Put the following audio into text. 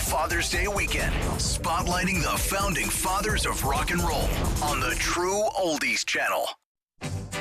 Father's Day weekend, spotlighting the founding fathers of rock and roll on the True Oldies Channel.